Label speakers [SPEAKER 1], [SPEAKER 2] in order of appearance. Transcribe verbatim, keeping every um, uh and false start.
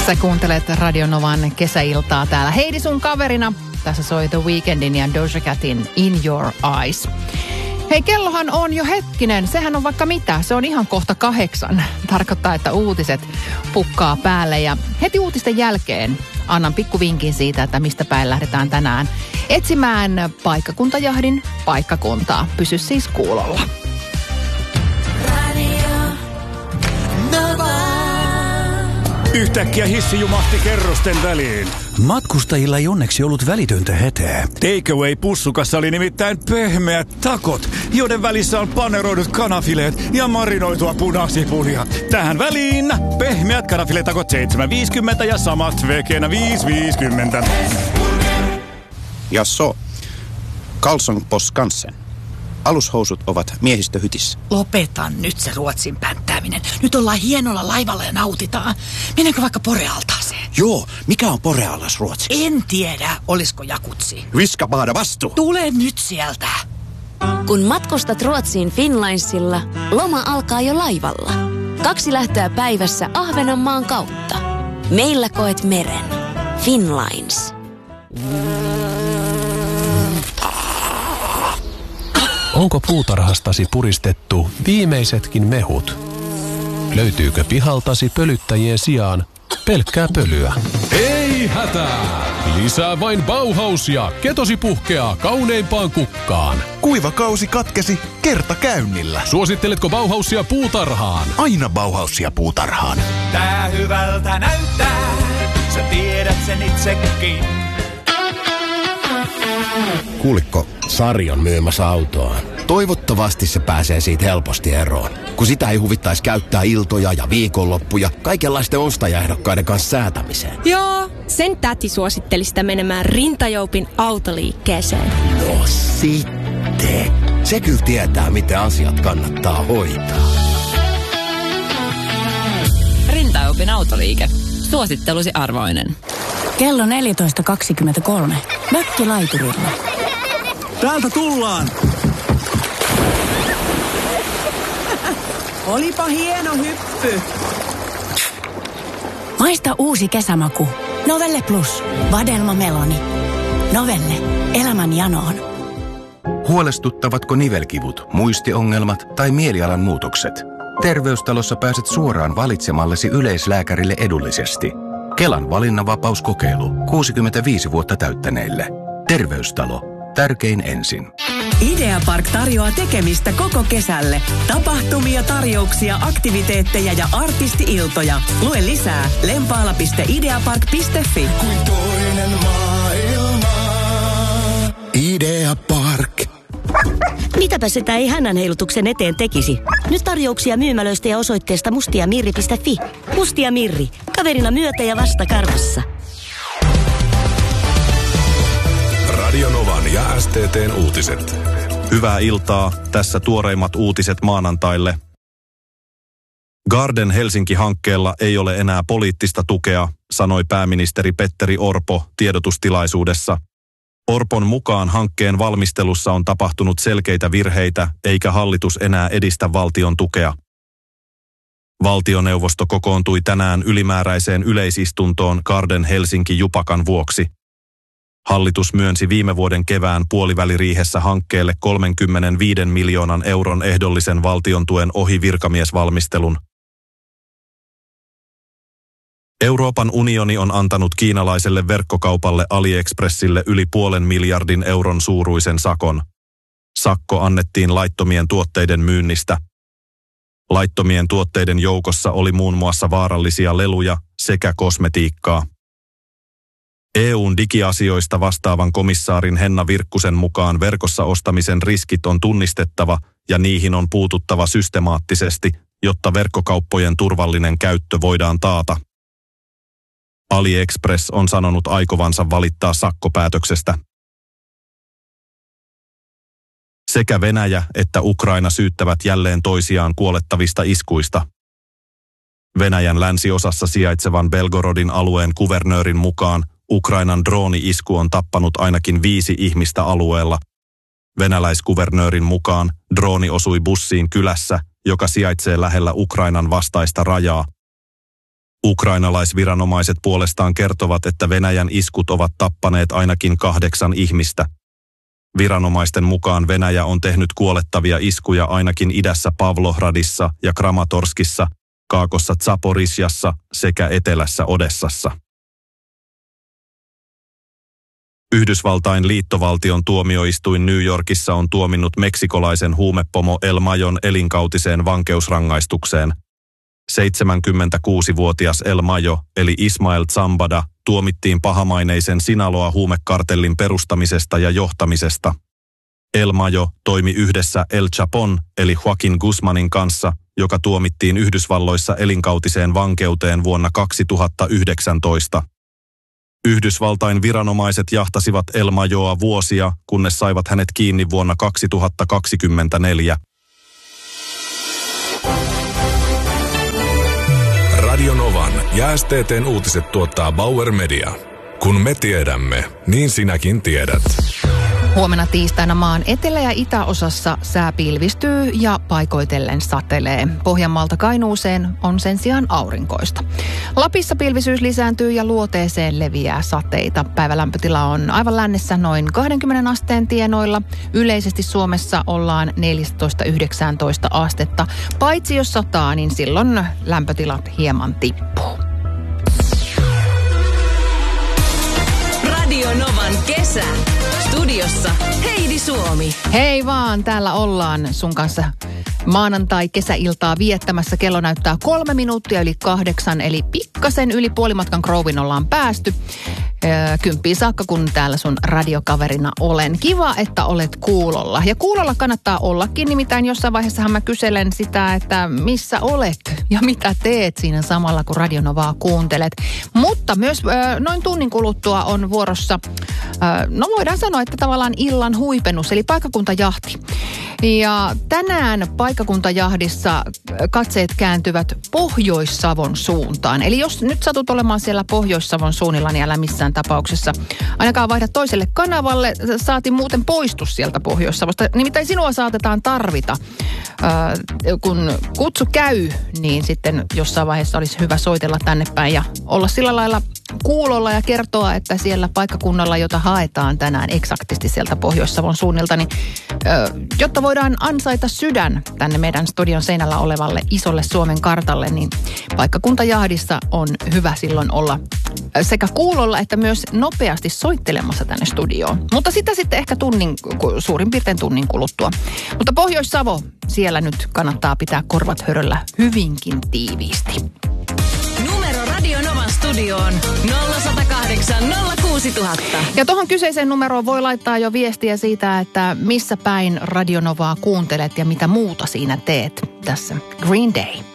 [SPEAKER 1] Sä kuuntelet Radio Novan kesäiltaa täällä. Heidi sun kaverina. Tässä soi The Weekndin ja Doja Catin In Your Eyes. Hei, kellohan on jo hetkinen. Sehän on vaikka mitä. Se on ihan kohta kahdeksan. Tarkoittaa, että uutiset pukkaa päälle. Ja heti uutisten jälkeen annan pikkuvinkin siitä, että mistä päin lähdetään tänään etsimään paikkakuntajahdin paikkakuntaa. Pysy siis kuulolla.
[SPEAKER 2] Yhtäkkiä hissi jumahti kerrosten väliin.
[SPEAKER 3] Matkustajilla ei onneksi ollut välitöntä hätää.
[SPEAKER 2] Takeaway-pussukassa oli nimittäin pehmeät takot, joiden välissä on paneroidut kanafileet ja marinoitua punasipulia. Tähän väliin pehmeät kanafiletakot seitsemän viisikymmentä ja samat vekenä viisi viisikymmentä.
[SPEAKER 4] Jasso, Karlsson på Skansen. Alushousut ovat miehistöhytissä.
[SPEAKER 5] Lopeta nyt se Ruotsin pänttääminen. Nyt ollaan hienolla laivalla ja nautitaan. Mennäänkö vaikka Porealtaaseen?
[SPEAKER 4] Joo, mikä on Porealas ruotsiksi?
[SPEAKER 5] En tiedä, olisiko jakutsi.
[SPEAKER 4] Viskapaada vastu.
[SPEAKER 5] Tule nyt sieltä.
[SPEAKER 6] Kun matkustat Ruotsiin Finlinesilla, loma alkaa jo laivalla. Kaksi lähtöä päivässä Ahvenanmaan kautta. Meillä koet meren. Finlines.
[SPEAKER 7] Onko puutarhastasi puristettu viimeisetkin mehut? Löytyykö pihaltasi pölyttäjien sijaan pelkkää pölyä? Ei hätää! Lisää vain Bauhausia. Ketosi puhkeaa kauneimpaan kukkaan.
[SPEAKER 8] Kuivakausi katkesi kertakäynnillä.
[SPEAKER 7] Suositteletko Bauhausia puutarhaan?
[SPEAKER 8] Aina Bauhausia puutarhaan.
[SPEAKER 9] Tää hyvältä näyttää, sä tiedät sen itsekin.
[SPEAKER 10] Kuulikko, Sari on myymässä autoaan. Toivottavasti se pääsee siitä helposti eroon, kun sitä ei huvittaisi käyttää iltoja ja viikonloppuja kaikenlaisten ostajaehdokkaiden kanssa säätämiseen.
[SPEAKER 11] Joo, sen täti suositteli sitä menemään Rintajoupin autoliikkeeseen.
[SPEAKER 10] No sitten. Se kyllä tietää, miten asiat kannattaa hoitaa.
[SPEAKER 12] Rintajoupin autoliike. Suosittelusi arvoinen.
[SPEAKER 13] Kello neljätoista kaksikymmentäkolme. Mökkilaiturilla.
[SPEAKER 8] Täältä tullaan!
[SPEAKER 5] Olipa hieno hyppy.
[SPEAKER 13] Maista uusi kesämaku. Novelle Plus. Vadelma Meloni. Novelle. Elämän janoon.
[SPEAKER 14] Huolestuttavatko nivelkivut, muistiongelmat tai mielialan muutokset? Terveystalossa pääset suoraan valitsemallesi yleislääkärille edullisesti. Kelan valinnanvapauskokeilu kuusikymmentäviisi vuotta täyttäneille. Terveystalo. Tärkein ensin.
[SPEAKER 15] Ideapark tarjoaa tekemistä koko kesälle. Tapahtumia, tarjouksia, aktiviteetteja ja artisti-iltoja. Lue lisää lempaala piste ideapark piste fi.
[SPEAKER 8] Kuin toinen maailma.
[SPEAKER 10] Ideapark.
[SPEAKER 16] Mitäpä sitä ei hännän heilutuksen eteen tekisi? Nyt tarjouksia myymälöistä ja osoitteesta mustiamirri piste fi. Mustia Mirri. Kaverina myötä ja vasta karvassa.
[SPEAKER 17] Radio Novan ja S T T:n uutiset.
[SPEAKER 18] Hyvää iltaa. Tässä tuoreimmat uutiset maanantaille. Garden Helsinki-hankkeella ei ole enää poliittista tukea, sanoi pääministeri Petteri Orpo tiedotustilaisuudessa. Orpon mukaan hankkeen valmistelussa on tapahtunut selkeitä virheitä, eikä hallitus enää edistä valtion tukea. Valtioneuvosto kokoontui tänään ylimääräiseen yleisistuntoon Garden Helsinki-jupakan vuoksi. Hallitus myönsi viime vuoden kevään puoliväliriihessä hankkeelle kolmekymmentäviisi miljoonan euron ehdollisen valtion tuen ohi virkamiesvalmistelun. Euroopan unioni on antanut kiinalaiselle verkkokaupalle AliExpressille yli puolen miljardin euron suuruisen sakon. Sakko annettiin laittomien tuotteiden myynnistä. Laittomien tuotteiden joukossa oli muun muassa vaarallisia leluja sekä kosmetiikkaa. E U:n digiasioista vastaavan komissaarin Henna Virkkusen mukaan verkossa ostamisen riskit on tunnistettava ja niihin on puututtava systemaattisesti, jotta verkkokauppojen turvallinen käyttö voidaan taata. AliExpress on sanonut aikovansa valittaa sakkopäätöksestä. Sekä Venäjä että Ukraina syyttävät jälleen toisiaan kuolettavista iskuista. Venäjän länsiosassa sijaitsevan Belgorodin alueen kuvernöörin mukaan Ukrainan drooni-isku on tappanut ainakin viisi ihmistä alueella. Venäläiskuvernöörin mukaan drooni osui bussiin kylässä, joka sijaitsee lähellä Ukrainan vastaista rajaa. Ukrainalaisviranomaiset puolestaan kertovat, että Venäjän iskut ovat tappaneet ainakin kahdeksan ihmistä. Viranomaisten mukaan Venäjä on tehnyt kuolettavia iskuja ainakin idässä Pavlohradissa ja Kramatorskissa, kaakossa Zaporizjassa sekä etelässä Odessassa. Yhdysvaltain liittovaltion tuomioistuin New Yorkissa on tuominnut meksikolaisen huumepomo El Mayon elinkautiseen vankeusrangaistukseen. seitsemänkymmentäkuusivuotias El Mayo eli Ismael Zambada tuomittiin pahamaineisen Sinaloa huumekartellin perustamisesta ja johtamisesta. El Mayo toimi yhdessä El Chapon eli Joaquin Guzmanin kanssa, joka tuomittiin Yhdysvalloissa elinkautiseen vankeuteen vuonna kaksituhattayhdeksäntoista. Yhdysvaltain viranomaiset jahtasivat El Mayoa vuosia, kunnes saivat hänet kiinni vuonna kaksituhattakaksikymmentäneljä.
[SPEAKER 17] Radio Novan ja S T T:n uutiset tuottaa Bauer Media. Kun me tiedämme, niin sinäkin tiedät.
[SPEAKER 1] Huomenna tiistaina maan etelä- ja itäosassa sää pilvistyy ja paikoitellen satelee. Pohjanmaalta Kainuuseen on sen sijaan aurinkoista. Lapissa pilvisyys lisääntyy ja luoteeseen leviää sateita. Päivälämpötila on aivan lännessä noin kaksikymmentä asteen tienoilla. Yleisesti Suomessa ollaan neljätoista yhdeksäntoista astetta. Paitsi jos sataa, niin silloin lämpötilat hieman tippuu.
[SPEAKER 15] Radio Novan kesä. Studiossa Heidi Suomi.
[SPEAKER 1] Hei vaan, täällä ollaan sun kanssa maanantai-kesäiltaa viettämässä. Kello näyttää kolme minuuttia yli kahdeksan, eli pikkasen yli puolimatkan Grovin ollaan päästy. Kymppiin saakka, kun täällä sun radiokaverina olen. Kiva, että olet kuulolla. Ja kuulolla kannattaa ollakin, nimittäin jossain vaiheessahan mä kyselen sitä, että missä olet ja mitä teet siinä samalla, kun Radio Novaa kuuntelet. Mutta myös noin tunnin kuluttua on vuorossa, no voidaan sanoa, että tavallaan illan huipennus, eli paikkakuntajahti. Ja tänään paikkakuntajahdissa katseet kääntyvät Pohjois-Savon suuntaan. Eli jos nyt satut olemaan siellä Pohjois-Savon suunnilla, niin älä missään tapauksessa ainakaan vaihda toiselle kanavalle. Saati muuten poistus sieltä Pohjois-Savosta. Nimittäin sinua saatetaan tarvita. Äh, kun kutsu käy, niin sitten jossain vaiheessa olisi hyvä soitella tänne päin ja olla sillä lailla kuulolla ja kertoa, että siellä paikkakunnalla, jota haetaan tänään eksaktisti sieltä Pohjois-Savon suunnilta, niin äh, jotta voidaan ansaita sydän tänne meidän studion seinällä olevalle isolle Suomen kartalle, niin paikkakuntajahdissa on hyvä silloin olla sekä kuulolla että myös nopeasti soittelemassa tänne studioon. Mutta sitä sitten ehkä tunnin, suurin piirtein tunnin kuluttua. Mutta Pohjois-Savo, siellä nyt kannattaa pitää korvat höröllä hyvinkin tiiviisti.
[SPEAKER 15] Numero Radio Novan studioon nolla yksi nolla kahdeksan nolla kuusi nolla nolla nolla.
[SPEAKER 1] Ja tuohon kyseiseen numeroon voi laittaa jo viestiä siitä, että missä päin Radio Novaa kuuntelet ja mitä muuta siinä teet. Tässä Green Day.